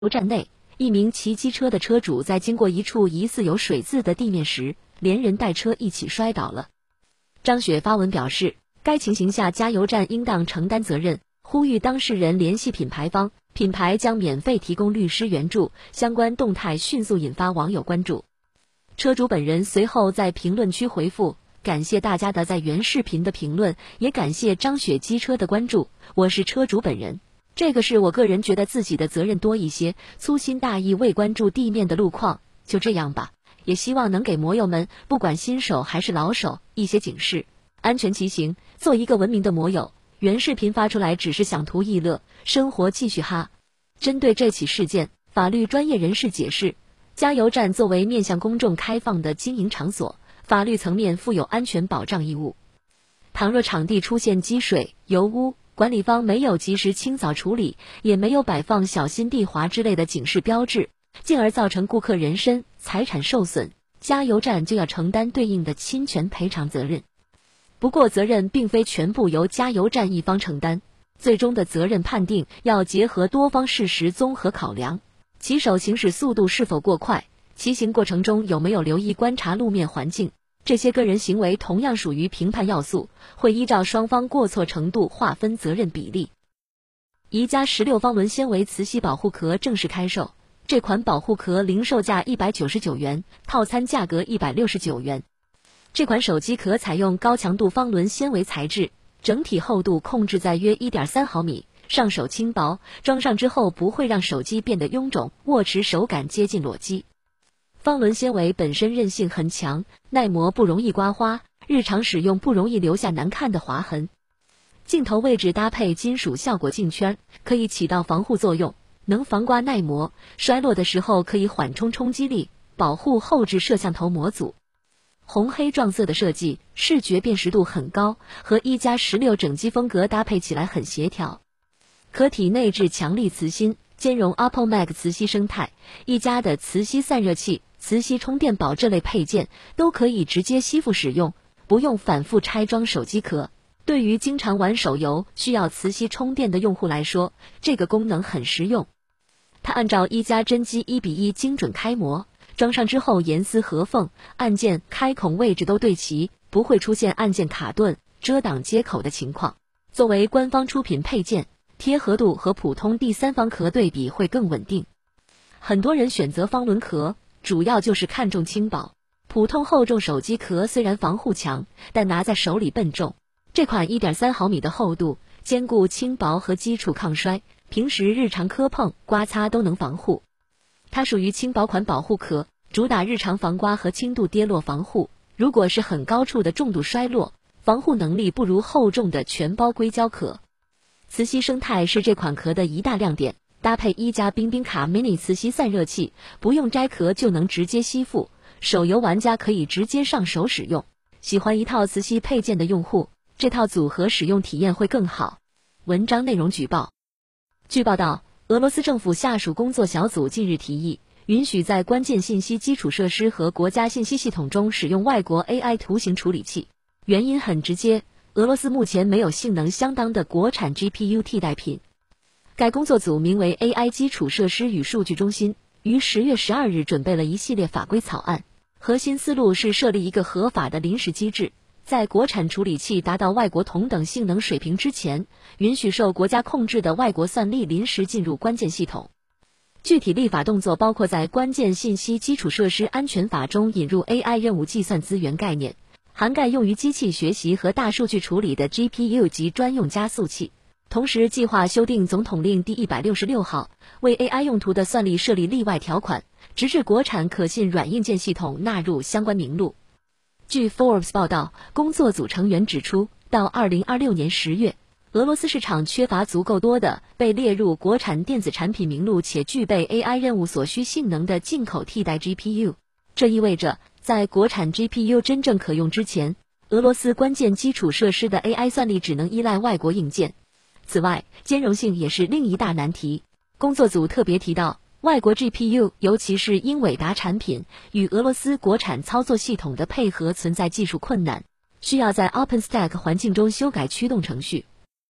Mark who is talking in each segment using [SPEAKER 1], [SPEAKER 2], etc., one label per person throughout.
[SPEAKER 1] 油站内，一名骑机车的车主在经过一处疑似有水渍的地面时，连人带车一起摔倒了。张雪发文表示，该情形下加油站应当承担责任，呼吁当事人联系品牌方，品牌将免费提供律师援助。相关动态迅速引发网友关注。车主本人随后在评论区回复，感谢大家的在原视频的评论，也感谢张雪机车的关注，我是车主本人。这个是我个人觉得自己的责任多一些，粗心大意未关注地面的路况，就这样吧。也希望能给摩友们，不管新手还是老手，一些警示，安全骑行，做一个文明的摩友。原视频发出来只是想图一乐，生活继续哈。针对这起事件，法律专业人士解释，加油站作为面向公众开放的经营场所，法律层面负有安全保障义务。倘若场地出现积水、油污，管理方没有及时清扫处理，也没有摆放小心地滑之类的警示标志，进而造成顾客人身、财产受损，加油站就要承担对应的侵权赔偿责任。不过责任并非全部由加油站一方承担，最终的责任判定要结合多方事实综合考量，骑手行驶速度是否过快，骑行过程中有没有留意观察路面环境，这些个人行为同样属于评判要素，会依照双方过错程度划分责任比例。宜家16方纶纤维磁吸保护壳正式开售，这款保护壳零售价199元，套餐价格169元。这款手机壳采用高强度方纶纤维材质，整体厚度控制在约 1.3 毫米，上手轻薄，装上之后不会让手机变得臃肿，握持手感接近裸机。方纶纤维本身韧性很强，耐磨不容易刮花，日常使用不容易留下难看的划痕。镜头位置搭配金属效果镜圈，可以起到防护作用，能防刮耐磨，摔落的时候可以缓冲冲击力，保护后置摄像头模组。红黑撞色的设计，视觉辨识度很高，和一加16整机风格搭配起来很协调。壳体内置强力磁芯，兼容 Apple Mac 磁吸生态，一加的磁吸散热器、磁吸充电宝这类配件都可以直接吸附使用，不用反复拆装手机壳。对于经常玩手游需要磁吸充电的用户来说，这个功能很实用。它按照一加真机1:1精准开模，装上之后严丝合缝，按键开孔位置都对齐，不会出现按键卡顿、遮挡接口的情况。作为官方出品配件，贴合度和普通第三方壳对比会更稳定。很多人选择方纶壳，主要就是看重轻薄。普通厚重手机壳虽然防护强，但拿在手里笨重。这款 1.3 毫米的厚度，兼顾轻薄和基础抗摔，平时日常磕碰、刮擦都能防护。它属于轻薄款保护壳，主打日常防刮和轻度跌落防护。如果是很高处的重度摔落，防护能力不如厚重的全包硅胶壳。磁吸生态是这款壳的一大亮点，搭配一加冰冰卡 mini 磁吸散热器，不用摘壳就能直接吸附，手游玩家可以直接上手使用。喜欢一套磁吸配件的用户，这套组合使用体验会更好。文章内容举报。据报道，俄罗斯政府下属工作小组近日提议，允许在关键信息基础设施和国家信息系统中使用外国 AI 图形处理器。原因很直接，俄罗斯目前没有性能相当的国产 GPU 替代品。该工作组名为 AI 基础设施与数据中心，于10月12日准备了一系列法规草案，核心思路是设立一个合法的临时机制，在国产处理器达到外国同等性能水平之前，允许受国家控制的外国算力临时进入关键系统。具体立法动作包括在关键信息基础设施安全法中引入 AI 任务计算资源概念，涵盖用于机器学习和大数据处理的 GPU 及专用加速器。同时计划修订总统令第166号，为 AI 用途的算力设立例外条款，直至国产可信软硬件系统纳入相关名录。据 Forbes 报道，工作组成员指出，到2026年10月，俄罗斯市场缺乏足够多的被列入国产电子产品名录且具备 AI 任务所需性能的进口替代 GPU。这意味着，在国产 GPU 真正可用之前，俄罗斯关键基础设施的 AI 算力只能依赖外国硬件。此外，兼容性也是另一大难题。工作组特别提到，外国 GPU， 尤其是英伟达产品，与俄罗斯国产操作系统的配合存在技术困难，需要在 OpenStack 环境中修改驱动程序。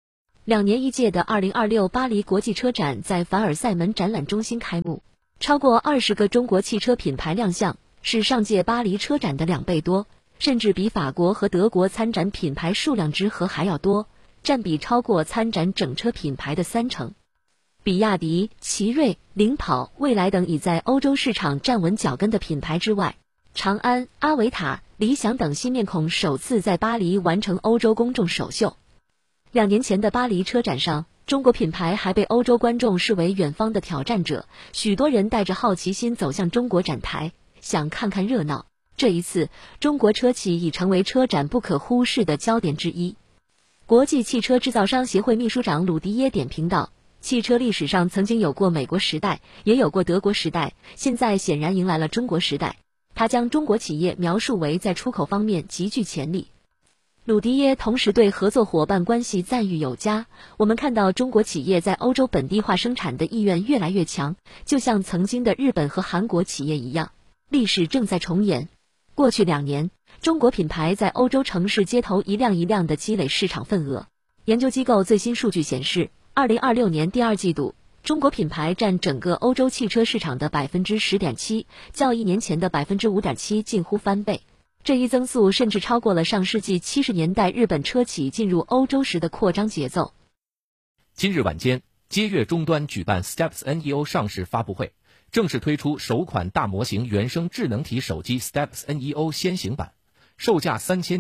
[SPEAKER 1] 2年一届的2026巴黎国际车展在凡尔赛门展览中心开幕，超过20个中国汽车品牌亮相，是上届巴黎车展的2倍多，甚至比法国和德国参展品牌数量之和还要多，占比超过参展整车品牌的30%。比亚迪、奇瑞、领跑、蔚来等已在欧洲市场站稳脚跟的品牌之外，长安、阿维塔、理想等新面孔首次在巴黎完成欧洲公众首秀。2年前的巴黎车展上，中国品牌还被欧洲观众视为远方的挑战者，许多人带着好奇心走向中国展台，想看看热闹。这一次，中国车企已成为车展不可忽视的焦点之一。国际汽车制造商协会秘书长鲁迪耶点评道，汽车历史上曾经有过美国时代，也有过德国时代，现在显然迎来了中国时代。他将中国企业描述为在出口方面极具潜力。鲁迪耶同时对合作伙伴关系赞誉有加，我们看到中国企业在欧洲本地化生产的意愿越来越强，就像曾经的日本和韩国企业一样，历史正在重演。过去2年，中国品牌在欧洲城市街头一辆一辆地积累市场份额。研究机构最新数据显示，2026年第2季度，中国品牌占整个欧洲汽车市场的 10.7%， 较1年前的 5.7% 近乎翻倍。这一增速甚至超过了上世纪70年代日本车企进入欧洲时的扩张节奏。
[SPEAKER 2] 今日晚间，接越终端举办 Steps NEO 上市发布会，正式推出首款大模型原生智能体手机 Steps NEO 先行版，售价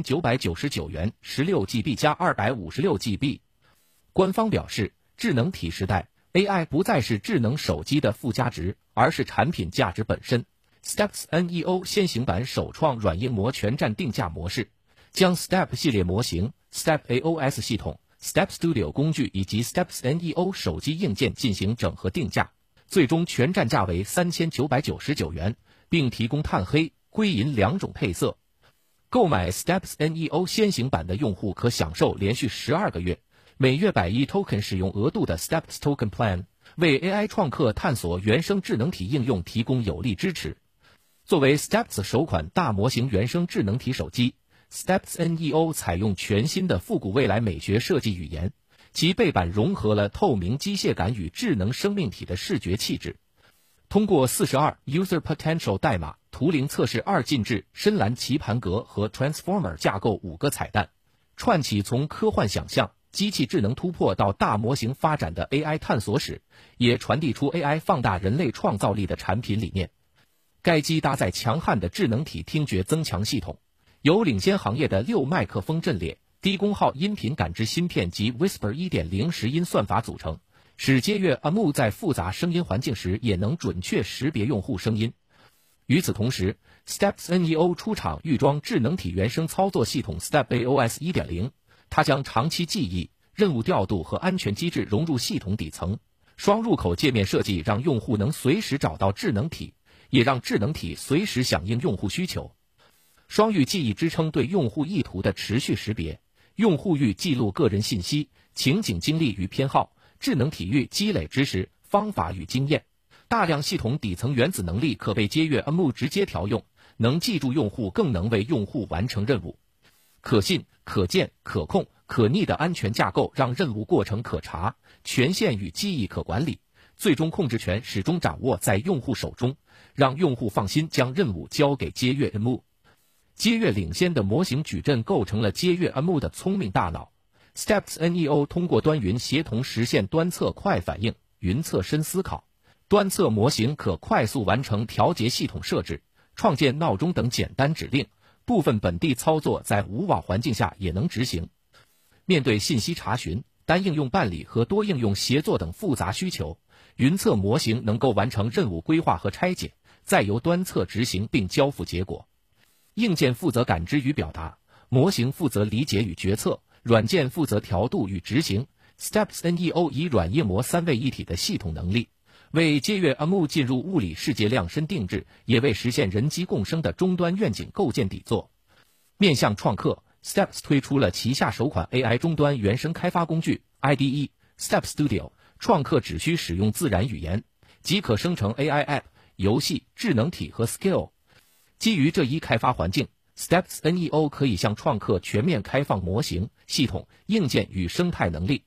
[SPEAKER 2] 3999元，16GB 加 256GB。官方表示，智能体时代 AI 不再是智能手机的附加值，而是产品价值本身。Steps NEO 先行版首创软硬模全站定价模式，将 Step 系列模型、Step AOS 系统、Step Studio 工具以及 Steps NEO 手机硬件进行整合定价，最终全站价为3999元，并提供碳黑、灰银2种配色。购买 Steps NEO 先行版的用户可享受连续12个月每月110 token 使用额度的 Steps Token Plan， 为 AI 创客探索原生智能体应用提供有力支持。作为 Steps 首款大模型原生智能体手机， Steps NEO 采用全新的复古未来美学设计语言，其背板融合了透明机械感与智能生命体的视觉气质。通过42 User Potential 代码，图灵测试2进制深蓝棋盘格和 Transformer 架构5个彩蛋，串起从科幻想象、机器智能突破到大模型发展的 AI 探索史，也传递出 AI 放大人类创造力的产品理念。该机搭载强悍的智能体听觉增强系统，由领先行业的6麦克风阵列、低功耗音频感知芯片及 Whisper 1.0 实音算法组成，使接越 AMU 在复杂声音环境时也能准确识别用户声音。与此同时， Steps NEO 出厂预装智能体原生操作系统 Step AOS 1.0， 它将长期记忆、任务调度和安全机制融入系统底层。双入口界面设计让用户能随时找到智能体，也让智能体随时响应用户需求。双域记忆支撑对用户意图的持续识别，用户域记录个人信息、情景经历与偏好，智能体域积累知识、方法与经验。大量系统底层原子能力可被接越 AMU 直接调用，能记住用户，更能为用户完成任务。可信、可见、可控、可逆的安全架构让任务过程可查，权限与记忆可管理，最终控制权始终掌握在用户手中，让用户放心将任务交给接越 AMU。接越领先的模型矩阵构成了接越 AMU 的聪明大脑。Steps NEO 通过端云协同实现端侧快反应、云侧深思考。端侧模型可快速完成调节系统设置、创建闹钟等简单指令，部分本地操作在无网环境下也能执行。面对信息查询、单应用办理和多应用协作等复杂需求，云侧模型能够完成任务规划和拆解，再由端侧执行并交付结果。硬件负责感知与表达，模型负责理解与决策，软件负责调度与执行。Steps NEO 以软硬模3位一体的系统能力，为接越 AMU 进入物理世界量身定制，也为实现人机共生的终端愿景构建底座。面向创客， Steps 推出了旗下首款 AI 终端原生开发工具 IDE Step Studio， 创客只需使用自然语言，即可生成 AI App、游戏、智能体和 Skill。 基于这一开发环境， Steps NEO 可以向创客全面开放模型、系统、硬件与生态能力，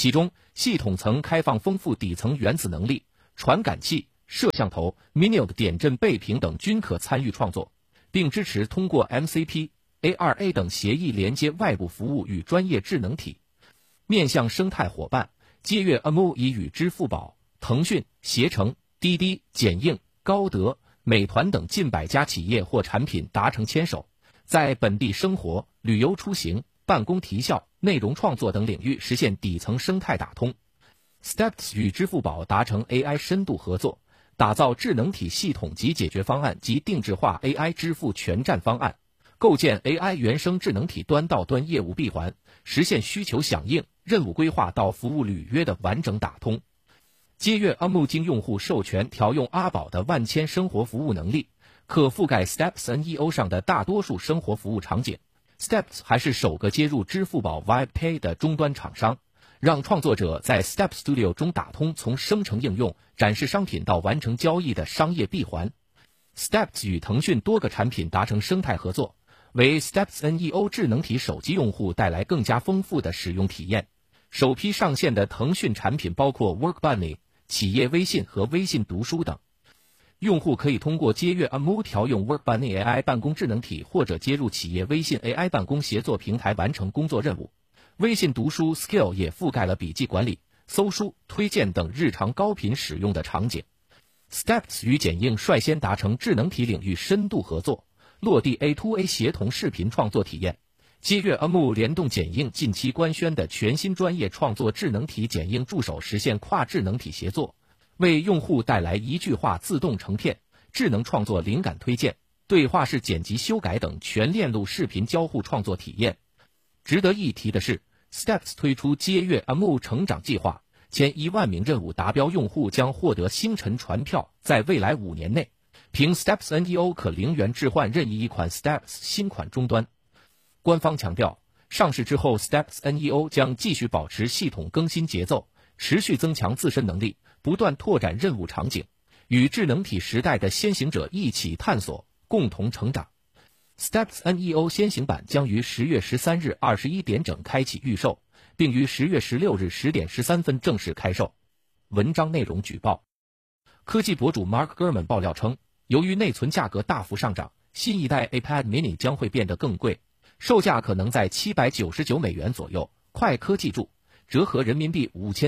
[SPEAKER 2] 其中，系统层开放丰富底层原子能力、传感器、摄像头、Miniog 点阵倍频等均可参与创作，并支持通过 MCP、ARA 等协议连接外部服务与专业智能体。面向生态伙伴，接跃 AMO 已与支付宝、腾讯、携程、滴滴、剪映、高德、美团等近100家企业或产品达成牵手，在本地生活、旅游出行、办公提效、内容创作等领域实现底层生态打通。Steps 与支付宝达成 AI 深度合作，打造智能体系统级解决方案及定制化 AI 支付全站方案，构建 AI 原生智能体端到端业务闭环，实现需求响应、任务规划到服务履约的完整打通。接跃 AMO 经用户授权调用阿宝的万千生活服务能力，可覆盖 Steps NEO 上的大多数生活服务场景。Steps 还是首个接入支付宝 Vibe Pay 的终端厂商，让创作者在 Steps Studio 中打通从生成应用、展示商品到完成交易的商业闭环。Steps 与腾讯多个产品达成生态合作，为 Steps NEO 智能体手机用户带来更加丰富的使用体验。首批上线的腾讯产品包括 Work Bunny、企业微信和微信读书等。用户可以通过接跃 AMO 调用 Work Bunny AI 办公智能体，或者接入企业微信 AI 办公协作平台完成工作任务。微信读书 Skill 也覆盖了笔记管理、搜书、推荐等日常高频使用的场景。Steps 与剪映率先达成智能体领域深度合作，落地 A2A 协同视频创作体验。接跃 AMO 联动剪映近期官宣的全新专业创作智能体剪映助手，实现跨智能体协作，为用户带来一句话自动成片、智能创作灵感推荐、对话式剪辑修改等全链路视频交互创作体验。值得一提的是， Steps 推出接跃 AMO 成长计划，前1万名任务达标用户将获得星辰传票，在未来5年内，凭 Steps NEO 可0元置换任意一款 Steps 新款终端。官方强调，上市之后 Steps NEO 将继续保持系统更新节奏，持续增强自身能力，不断拓展任务场景，与智能体时代的先行者一起探索，共同成长。Steps NEO 先行版将于10月13日21点整开启预售，并于10月16日10点13分正式开售。文章内容举报：科技博主 Mark Gurman 爆料称，由于内存价格大幅上涨，新一代 iPad mini 将会变得更贵，售价可能在799美元左右，快科记住，折合人民币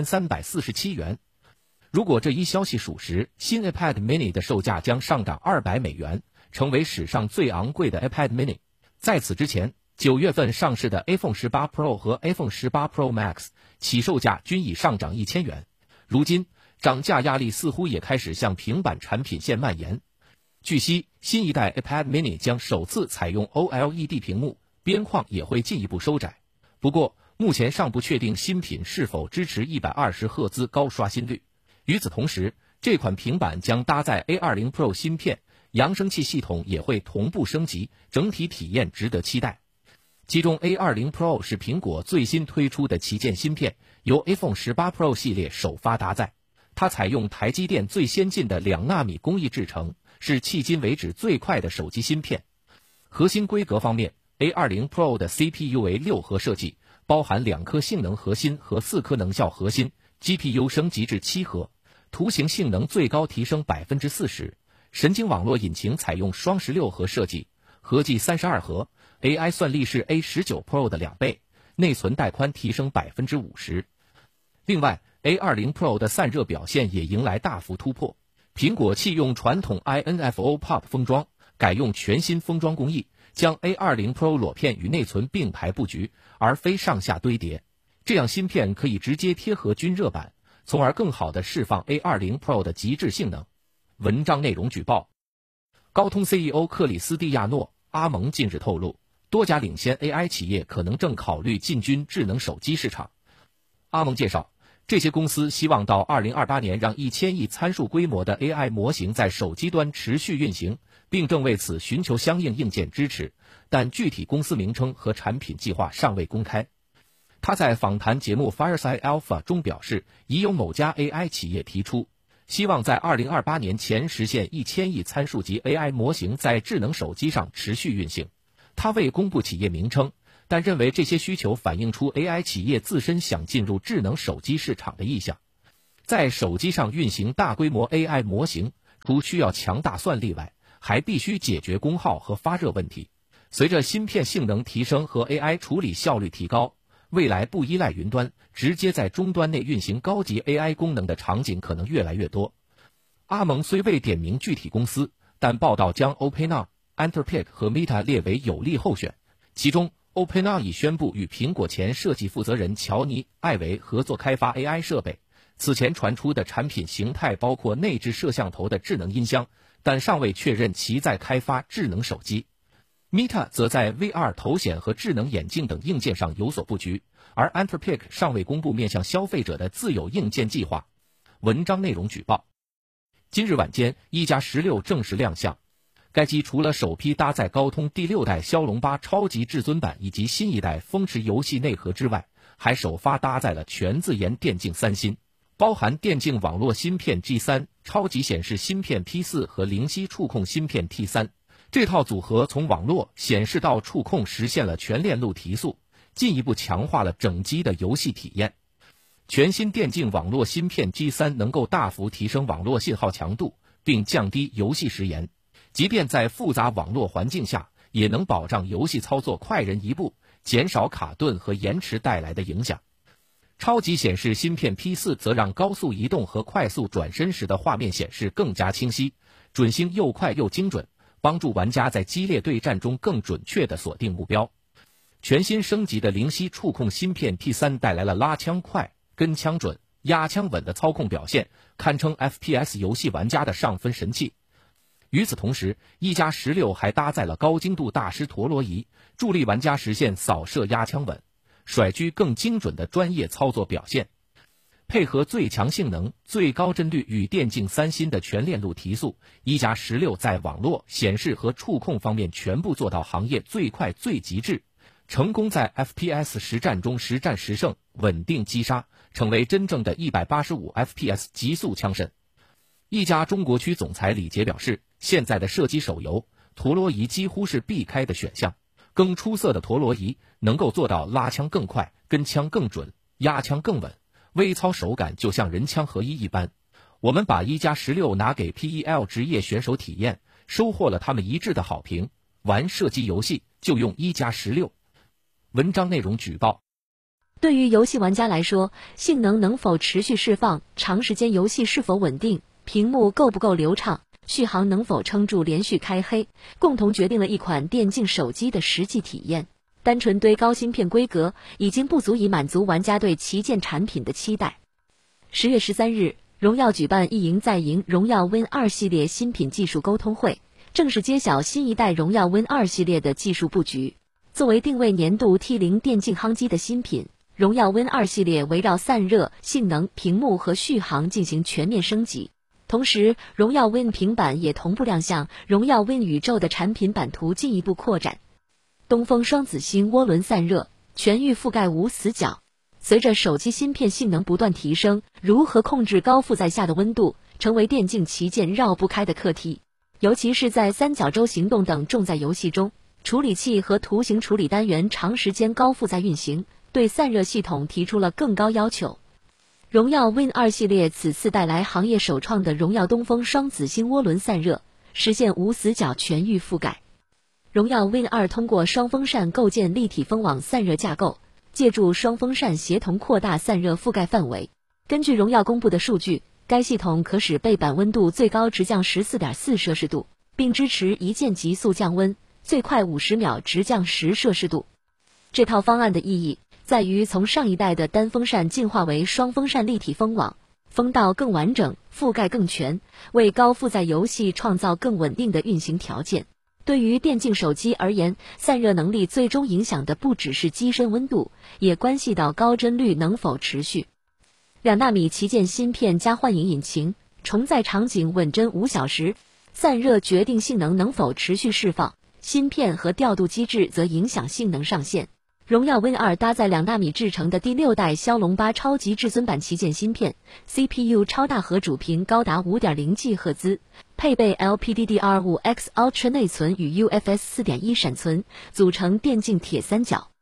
[SPEAKER 2] 5347元。如果这一消息属实，新 iPad mini 的售价将上涨200美元，成为史上最昂贵的 iPad mini。在此之前，9月份上市的 iPhone 18 Pro 和 iPhone 18 Pro Max 起售价均已上涨1000元。如今，涨价压力似乎也开始向平板产品线蔓延。据悉，新一代 iPad mini 将首次采用 OLED 屏幕，边框也会进一步收窄。不过，目前尚不确定新品是否支持120赫兹高刷新率。与此同时，这款平板将搭载 A20 Pro 芯片，扬声器系统也会同步升级，整体体验值得期待。其中 A20 Pro 是苹果最新推出的旗舰芯片，由 iPhone 18 Pro 系列首发搭载。它采用台积电最先进的2纳米工艺制成，是迄今为止最快的手机芯片。核心规格方面， A20 Pro 的 CPU 为6核设计，包含2颗性能核心和4颗能效核心， GPU 升级至7核，图形性能最高提升 40%， 神经网络引擎采用双16核设计，合计32核， AI 算力是 A19 Pro 的2倍，内存带宽提升 50%。 另外， A20 Pro 的散热表现也迎来大幅突破，苹果弃用传统 INFO Pop 封装，改用全新封装工艺，将 A20 Pro 裸片与内存并排布局，而非上下堆叠，这样芯片可以直接贴合均热板，从而更好地释放 A20 Pro 的极致性能。文章内容举报：高通 CEO 克里斯蒂亚诺·阿蒙近日透露，多家领先 AI 企业可能正考虑进军智能手机市场。阿蒙介绍，这些公司希望到2028年让1000亿参数规模的 AI 模型在手机端持续运行，并正为此寻求相应硬件支持，但具体公司名称和产品计划尚未公开。他在访谈节目 Fireside Alpha 中表示，已有某家 AI 企业提出，希望在2028年前实现1000亿参数级 AI 模型在智能手机上持续运行。他未公布企业名称， 但认为这些需求反映出 AI 企业自身想进入智能手机市场的意向。在手机上运行大规模 AI 模型，除需要强大算力外，还必须解决功耗和发热问题。随着芯片性能提升和 AI 处理效率提高，未来不依赖云端，直接在终端内运行高级 AI 功能的场景可能越来越多。阿蒙虽未点名具体公司，但报道将 OpenAI、Anthropic 和 Meta 列为有力候选。其中 OpenAI 已宣布与苹果前设计负责人乔尼·艾维合作开发 AI 设备。此前传出的产品形态包括内置摄像头的智能音箱，但尚未确认其在开发智能手机。Meta 则在 VR 头显和智能眼镜等硬件上有所布局，而 Anthropic 尚未公布面向消费者的自有硬件计划。文章内容举报。今日晚间，一加16正式亮相。该机除了首批搭载高通第6代骁龙8超级至尊版以及新一代风驰游戏内核之外，还首发搭载了全自研电竞3芯，包含电竞网络芯片 G3、超级显示芯片 P4 和灵犀触控芯片 T3。这套组合从网络、显示到触控实现了全链路提速，进一步强化了整机的游戏体验。全新电竞网络芯片 G3 能够大幅提升网络信号强度，并降低游戏时延，即便在复杂网络环境下，也能保障游戏操作快人一步，减少卡顿和延迟带来的影响。超级显示芯片 P4 则让高速移动和快速转身时的画面显示更加清晰，准星又快又精准，帮助玩家在激烈对战中更准确地锁定目标。全新升级的灵犀触控芯片 T3 带来了拉枪快、跟枪准、压枪稳的操控表现，堪称 FPS 游戏玩家的上分神器。与此同时，一加16还搭载了高精度大师陀螺仪，助力玩家实现扫射压枪稳，甩狙更精准的专业操作表现。配合最强性能、最高帧率与电竞3芯的全链路提速，一加16在网络、显示和触控方面全部做到行业最快最极致，成功在 FPS 实战中实战实胜，稳定击杀，成为真正的185 FPS 极速枪神。一加中国区总裁李杰表示，现在的射击手游，陀螺仪几乎是必开的选项。更出色的陀螺仪能够做到拉枪更快、跟枪更准、压枪更稳，微操手感就像人枪合一一般。我们把一加16拿给 PEL 职业选手体验，收获了他们一致的好评。玩射击游戏就用一加16。文章内容举报。
[SPEAKER 1] 对于游戏玩家来说，性能能否持续释放，长时间游戏是否稳定，屏幕够不够流畅，续航能否撑住连续开黑，共同决定了一款电竞手机的实际体验。单纯堆高芯片规格已经不足以满足玩家对旗舰产品的期待。10月13日，荣耀举办一赢再赢荣耀 Win 2系列新品技术沟通会，正式揭晓新一代荣耀 Win 2系列的技术布局。作为定位年度 T0 电竞夯机的新品，荣耀 Win 2系列围绕散热、性能、屏幕和续航进行全面升级。同时，荣耀 Win 平板也同步亮相，荣耀 Win 宇宙的产品版图进一步扩展。东风双子星涡轮散热，全域覆盖无死角。随着手机芯片性能不断提升，如何控制高负载下的温度，成为电竞旗舰绕不开的课题。尤其是在三角洲行动等重在游戏中，处理器和图形处理单元长时间高负载运行，对散热系统提出了更高要求。荣耀 Win 2系列此次带来行业首创的荣耀东风双子星涡轮散热，实现无死角全域覆盖。荣耀 Win 2通过双风扇构建立体风网散热架构，借助双风扇协同扩大散热覆盖范围。根据荣耀公布的数据，该系统可使背板温度最高直降 14.4 摄氏度，并支持一键急速降温，最快50秒直降10摄氏度。这套方案的意义在于从上一代的单风扇进化为双风扇立体风网，风道更完整，覆盖更全，为高负载游戏创造更稳定的运行条件。对于电竞手机而言，散热能力最终影响的不只是机身温度，也关系到高帧率能否持续。2纳米旗舰芯片加幻影引擎，重在场景稳帧5小时，散热决定性能能否持续释放，芯片和调度机制则影响性能上限。荣耀 Win 2搭载2纳米制成的第6代骁龙8超级至尊版旗舰芯片 ，CPU 超大核主频高达 5.0G 赫兹，配备 LPDDR5X Ultra 内存与UFS 4.1闪存，组成电竞铁三角。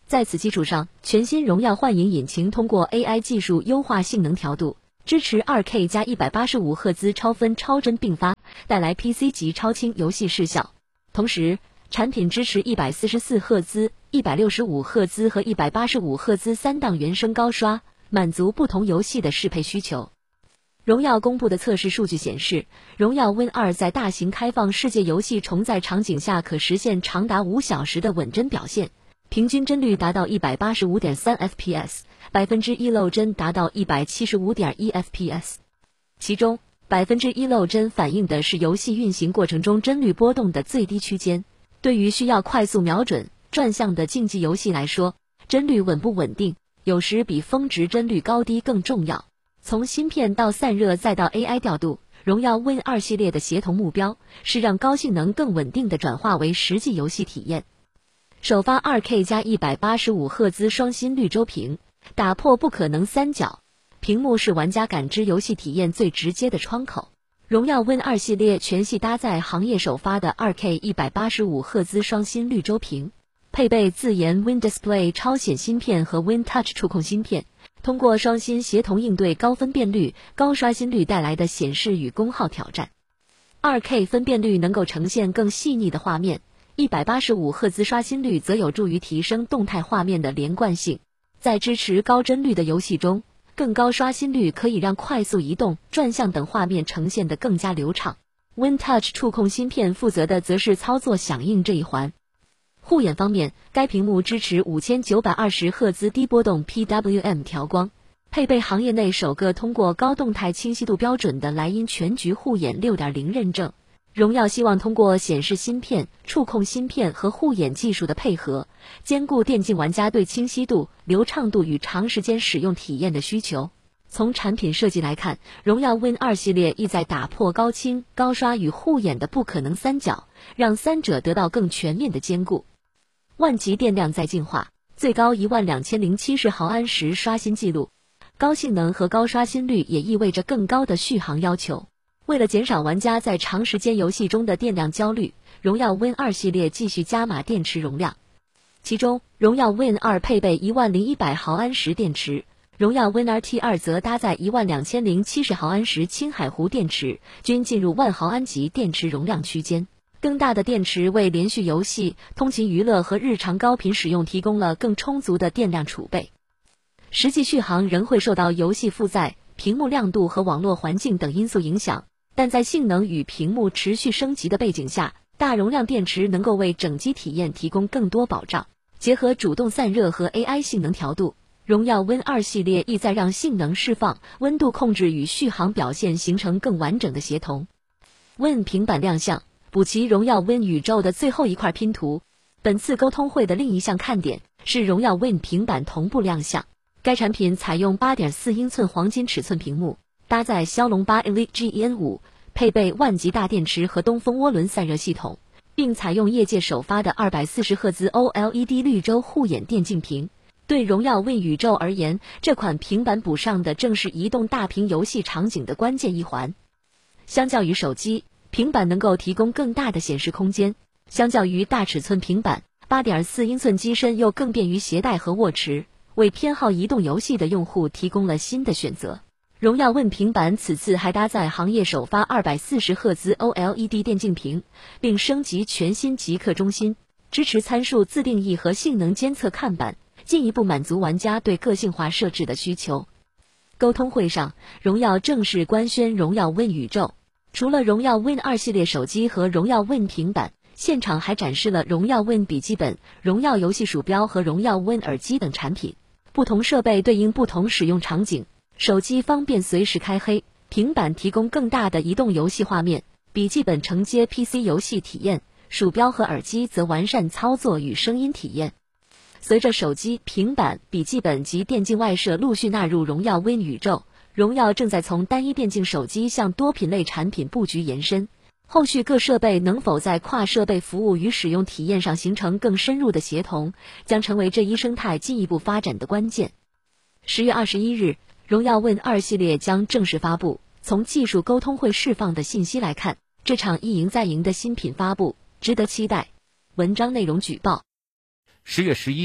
[SPEAKER 1] 在此基础上，全新荣耀幻影引擎通过 AI 技术优化性能调度，支持 2K 加185赫兹超分超帧并发，带来 PC 级超清游戏视效。同时，产品支持144赫兹、165赫兹和185赫兹3档原声高刷，满足不同游戏的适配需求。荣耀公布的测试数据显示，荣耀 Win 2在大型开放世界游戏重载场景下可实现长达5小时的稳帧表现，平均帧率达到 185.3 fps，1% 漏帧达到 175.1 fps。其中1%漏帧反映的是游戏运行过程中帧率波动的最低区间。对于需要快速瞄准、转向的竞技游戏来说，帧率稳不稳定，有时比峰值帧率高低更重要。从芯片到散热再到 AI 调度，荣耀 Win 2系列的协同目标是让高性能更稳定地转化为实际游戏体验。首发 2K 加185赫兹双芯绿洲屏，打破不可能三角，屏幕是玩家感知游戏体验最直接的窗口。荣耀 Win 2系列全系搭载行业首发的 2K 185赫兹双芯绿洲屏，配备自研 Win Display 超显芯片和 Win Touch 触控芯片，通过双芯协同应对高分辨率、高刷新率带来的显示与功耗挑战。2K 分辨率能够呈现更细腻的画面，185赫兹刷新率则有助于提升动态画面的连贯性。在支持高帧率的游戏中，更高刷新率可以让快速移动、转向等画面呈现得更加流畅。Win Touch 触控芯片负责的则是操作响应这一环。护眼方面，该屏幕支持5920赫兹低波动 PWM 调光，配备行业内首个通过高动态清晰度标准的莱茵全局护眼 6.0 认证。荣耀希望通过显示芯片、触控芯片和护眼技术的配合，兼顾电竞玩家对清晰度、流畅度与长时间使用体验的需求。从产品设计来看，荣耀 Win 2系列意在打破高清、高刷与护眼的不可能三角，让三者得到更全面的兼顾。万级电量在进化，最高12070毫安时刷新记录。高性能和高刷新率也意味着更高的续航要求。为了减少玩家在长时间游戏中的电量焦虑，荣耀 Win 2系列继续加码电池容量。其中，荣耀 Win 2配备10100毫安时电池，荣耀 Win RT2 则搭载12070毫安时青海湖电池，均进入10000毫安级电池容量区间。更大的电池为连续游戏、通勤娱乐和日常高频使用提供了更充足的电量储备。实际续航仍会受到游戏负载、屏幕亮度和网络环境等因素影响，但在性能与屏幕持续升级的背景下，大容量电池能够为整机体验提供更多保障。结合主动散热和 AI 性能调度，荣耀 Win 2系列意在让性能释放、温度控制与续航表现形成更完整的协同。Win 平板亮相，补齐荣耀 Win 宇宙的最后一块拼图。本次沟通会的另一项看点是荣耀 Win 平板同步亮相。该产品采用 8.4 英寸黄金尺寸屏幕，搭载骁龙8 Elite Gen5，配备万级大电池和东风涡轮散热系统，并采用业界首发的240赫兹 OLED 绿洲护眼电竞屏。对荣耀 Win 宇宙而言，这款平板补上的正是移动大屏游戏场景的关键一环。相较于手机，平板能够提供更大的显示空间。相较于大尺寸平板， 8.4 英寸机身又更便于携带和握持，为偏好移动游戏的用户提供了新的选择。荣耀 Win 平板此次还搭载行业首发240赫兹 OLED 电竞屏，并升级全新极客中心，支持参数自定义和性能监测看板，进一步满足玩家对个性化设置的需求。沟通会上，荣耀正式官宣荣耀 Win 宇宙。除了荣耀 Win 2系列手机和荣耀 Win 平板，现场还展示了荣耀 Win 笔记本、荣耀游戏鼠标和荣耀 Win 耳机等产品。不同设备对应不同使用场景，手机方便随时开黑，平板提供更大的移动游戏画面，笔记本承接 PC 游戏体验，鼠标和耳机则完善操作与声音体验。随着手机、平板、笔记本及电竞外设陆续纳入荣耀 Win 宇宙，荣耀正在从单一电竞手机向多品类产品布局延伸。后续各设备能否在跨设备服务与使用体验上形成更深入的协同，将成为这一生态进一步发展的关键。10月21日，荣耀 Win 2系列将正式发布。从技术沟通会释放的信息来看，这场一赢再赢的新品发布值得期待。文章内容举报。
[SPEAKER 2] 10月11日，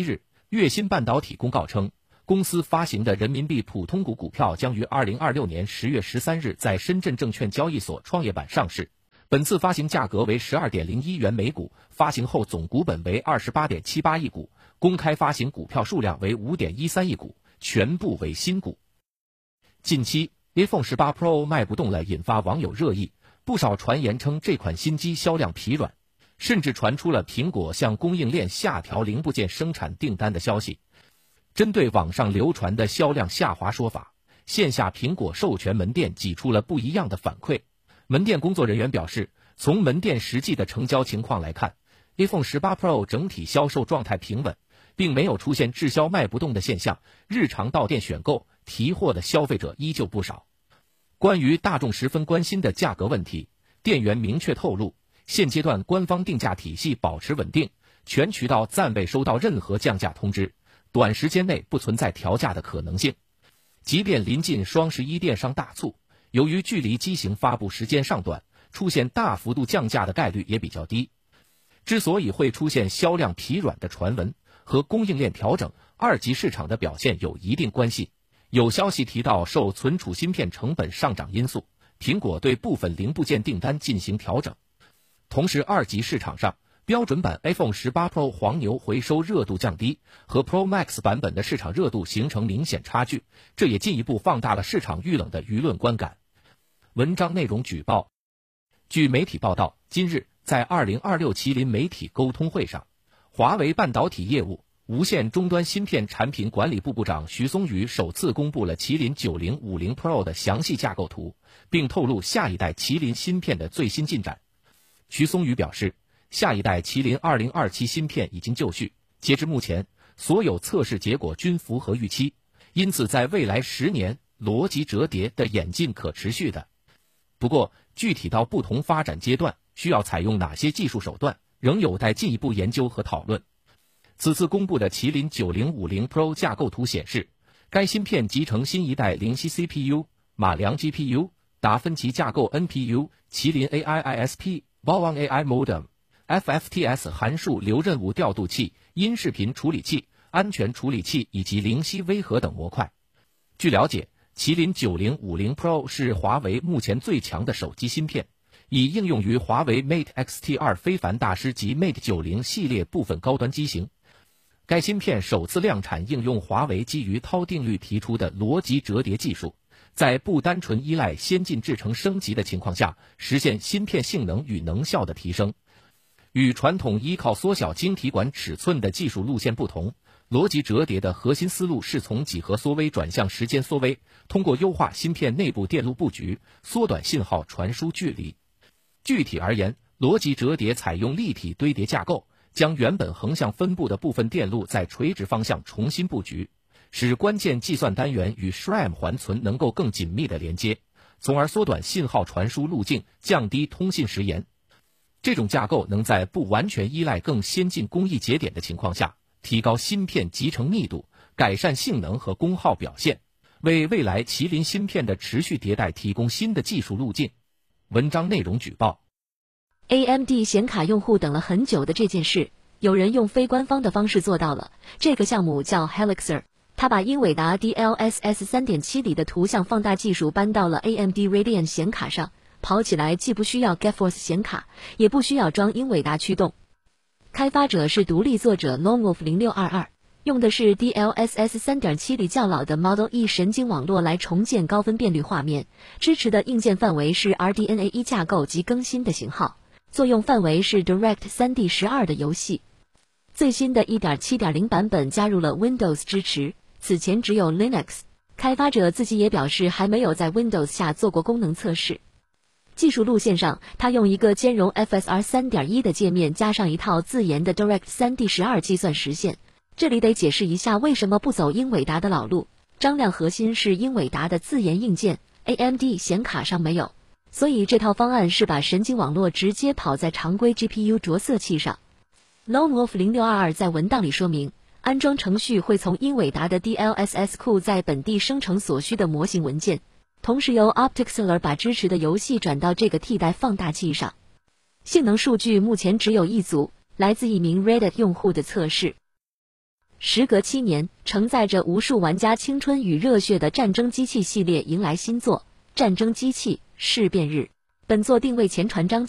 [SPEAKER 2] 粤新半导体公告称，公司发行的人民币普通股股票将于2026年10月13日在深圳证券交易所创业板上市。本次发行价格为 12.01 元每股，发行后总股本为 28.78 亿股，公开发行股票数量为 5.13 亿股，全部为新股。近期 iPhone 18 Pro 卖不动了，引发网友热议，不少传言称这款新机销量疲软，甚至传出了苹果向供应链下调零部件生产订单的消息。针对网上流传的销量下滑说法，线下苹果授权门店给出了不一样的反馈。门店工作人员表示，从门店实际的成交情况来看， iPhone 18 Pro 整体销售状态平稳，并没有出现滞销卖不动的现象，日常到店选购提货的消费者依旧不少。关于大众十分关心的价格问题，店员明确透露，现阶段官方定价体系保持稳定，全渠道暂未收到任何降价通知，短时间内不存在调价的可能性。即便临近双11电商大促，由于距离机型发布时间尚短，出现大幅度降价的概率也比较低。之所以会出现销量疲软的传闻，和供应链调整、二级市场的表现有一定关系。有消息提到，受存储芯片成本上涨因素，苹果对部分零部件订单进行调整。同时，二级市场上，标准版 iPhone 18 Pro 黄牛回收热度降低，和 Pro Max 版本的市场热度形成明显差距，这也进一步放大了市场遇冷的舆论观感。文章内容举报。据媒体报道，今日在2026麒麟媒体沟通会上，华为半导体业务无线终端芯片产品管理部部长徐松宇首次公布了麒麟90、50 Pro 的详细架构图，并透露下一代麒麟芯片的最新进展。徐松宇表示，下一代麒麟2027芯片已经就绪，截至目前，所有测试结果均符合预期，因此在未来10年，逻辑折叠的演进可持续的。不过，具体到不同发展阶段，需要采用哪些技术手段，仍有待进一步研究和讨论。此次公布的麒麟90、50 Pro 架构图显示，该芯片集成新一代灵犀 CPU、马良 GPU、达芬奇架构 NPU、麒麟 AI ISP、Voron AI Modem、FFTS 函数流任务调度器、音视频处理器、安全处理器以及灵犀微核等模块。据了解，麒麟90、50 Pro 是华为目前最强的手机芯片，已应用于华为 Mate X-T2 非凡大师及 Mate 90系列部分高端机型。该芯片首次量产应用华为基于涛定律提出的逻辑折叠技术，在不单纯依赖先进制程升级的情况下，实现芯片性能与能效的提升。与传统依靠缩小晶体管尺寸的技术路线不同，逻辑折叠的核心思路是从几何缩微转向时间缩微，通过优化芯片内部电路布局，缩短信号传输距离。具体而言，逻辑折叠采用立体堆叠架构，将原本横向分布的部分电路在垂直方向重新布局，使关键计算单元与 SRAM 缓存能够更紧密的连接，从而缩短信号传输路径，降低通信时延。这种架构能在不完全依赖更先进工艺节点的情况下，提高芯片集成密度，改善性能和功耗表现，为未来麒麟芯片的持续迭代提供新的技术路径。文章内容举报。
[SPEAKER 1] AMD 显卡用户等了很久的这件事，有人用非官方的方式做到了。这个项目叫 Helixer， 它把英伟达 DLSS 3.7 里的图像放大技术搬到了 AMD Radeon 显卡上，跑起来既不需要 GeForce 显卡，也不需要装英伟达驱动。开发者是独立作者 Longwolf 0622，用的是 DLSS 3.7 里较老的 Model E 神经网络来重建高分辨率画面，支持的硬件范围是 RDNA 1架构及更新的型号，作用范围是 Direct 3D12 的游戏。最新的 1.7.0 版本加入了 Windows 支持，此前只有 Linux。开发者自己也表示还没有在 Windows 下做过功能测试。技术路线上，他用一个兼容 FSR 3.1 的界面加上一套自研的 Direct 3D12 计算实现。这里得解释一下为什么不走英伟达的老路，张量核心是英伟达的自研硬件， AMD 显卡上没有，所以这套方案是把神经网络直接跑在常规 GPU 着色器上。Longwolf 0622在文档里说明，安装程序会从英伟达的 DLSS 库在本地生成所需的模型文件，同时由 OptiXeler 把支持的游戏转到这个替代放大器上。性能数据目前只有一组，来自一名 Reddit 用户的测试。 时隔7年，承载着无数玩家青春与热血的战争机器系列迎来新作《战争机器：事变日》。本作定位前传章。